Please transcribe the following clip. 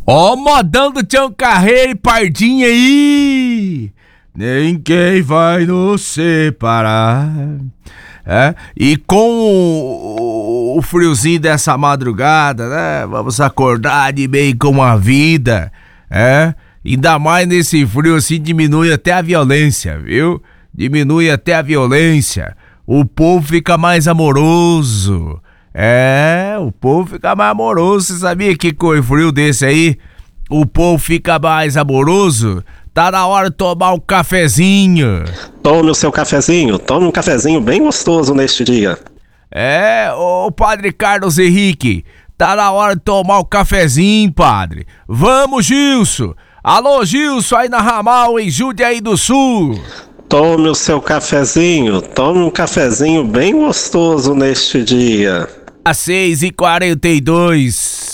Ó, modão do Tião Carreiro e Pardinho aí! Ninguém vai nos separar. E com o friozinho dessa madrugada, né? Vamos acordar de bem com a vida, Ainda mais nesse frio assim, diminui até a violência, viu? Diminui até a violência. O povo fica mais amoroso. O povo fica mais amoroso. Você sabia que com o frio desse aí, o povo fica mais amoroso? Tá na hora de tomar um cafezinho. Tome o seu cafezinho, tome um cafezinho bem gostoso neste dia. Ô Padre Carlos Henrique, tá na hora de tomar o cafezinho, padre. Vamos, Gilson. Alô, Gilson, aí na Ramal, em Jundiaí do Sul. Tome o seu cafezinho, tome um cafezinho bem gostoso neste dia. Às 6h42.